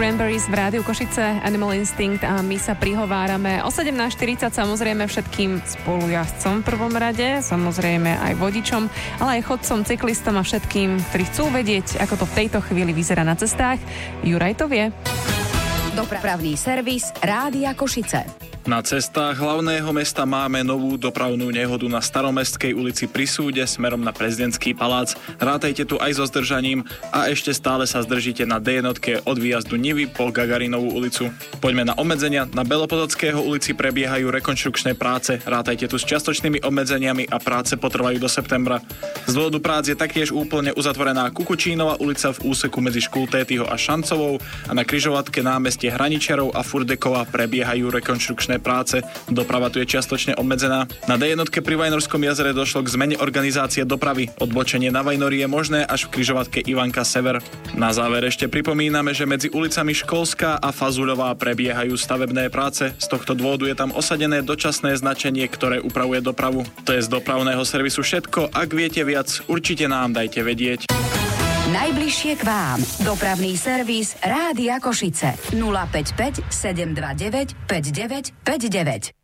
Cranberries v Rádiu Košice, Animal Instinct a my sa prihovárame o 17:40 samozrejme všetkým spolujazdcom v prvom rade, samozrejme aj vodičom, ale aj chodcom, cyklistom a všetkým, ktorí chcú vedieť, ako to v tejto chvíli vyzerá na cestách. Juraj to vie. Dopravný servis Rádia Košice. Na cestách hlavného mesta máme novú dopravnú nehodu na Staromestskej ulici pri súde smerom na Prezidentský palác. Rátajte tu aj so zdržaním a ešte stále sa zdržíte na D1 od výjazdu Nivy po Gagarinovú ulicu. Poďme na obmedzenia. Na Belopotockého ulici prebiehajú rekonštrukčné práce. Rátajte tu s čiastočnými obmedzeniami a práce potrvajú do septembra. Z dôvodu prác je taktiež úplne uzatvorená Kukučínova ulica v úseku medzi Škultétyho a Šancovou a na križovatke námestie Hraničiarov a Furdekova prebiehajú rekonštrukčné práce. Doprava tu je čiastočne obmedzená. Na D1 pri Vajnorskom jazere došlo k zmene organizácie dopravy. Odbočenie na Vajnori je možné až v križovatke Ivanka Sever. Na záver ešte pripomíname, že medzi ulicami Školská a Fazuľová prebiehajú stavebné práce. Z tohto dôvodu je tam osadené dočasné značenie, ktoré upravuje dopravu. To je z dopravného servisu všetko. Ak viete viac, určite nám dajte vedieť. Najbližšie k vám. Dopravný servis Rádia Košice. 055 729 5959.